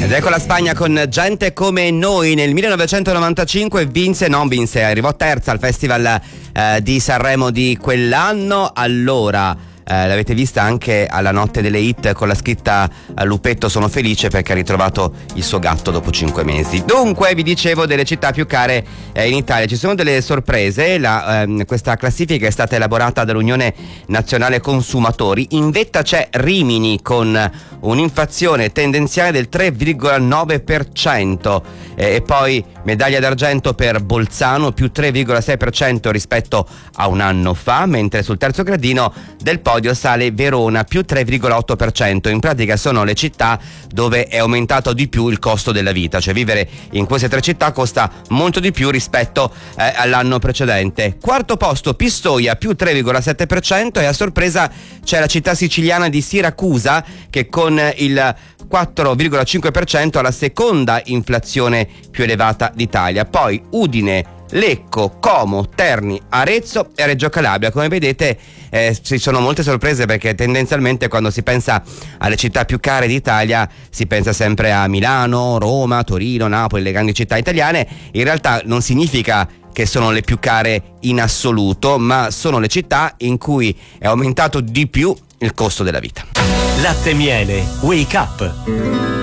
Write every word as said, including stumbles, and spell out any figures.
Ed ecco la Spagna con Gente come noi. Nel millenovecentonovantacinque vinse, non vinse, arrivò terza al Festival eh, di Sanremo di quell'anno. Allora Eh, l'avete vista anche alla Notte delle Hit con la scritta Lupetto sono felice perché ha ritrovato il suo gatto dopo cinque mesi. Dunque vi dicevo delle città più care eh, in Italia. Ci sono delle sorprese. La, ehm, questa classifica è stata elaborata dall'Unione Nazionale Consumatori. In vetta c'è Rimini con un'inflazione tendenziale del tre virgola nove per cento eh, e poi medaglia d'argento per Bolzano più tre virgola sei per cento rispetto a un anno fa, mentre sul terzo gradino del podio sale Verona più tre virgola otto per cento. In pratica sono le città dove è aumentato di più il costo della vita, cioè vivere in queste tre città costa molto di più rispetto eh, all'anno precedente. Quarto posto Pistoia più tre virgola sette per cento e a sorpresa c'è la città siciliana di Siracusa che con il quattro virgola cinque per cento ha la seconda inflazione più elevata d'Italia. Poi Udine, Lecco, Como, Terni, Arezzo e Reggio Calabria. Come vedete eh, ci sono molte sorprese perché tendenzialmente quando si pensa alle città più care d'Italia si pensa sempre a Milano, Roma, Torino, Napoli, le grandi città italiane. In realtà non significa che sono le più care in assoluto, ma sono le città in cui è aumentato di più il costo della vita. Latte Miele Wake Up.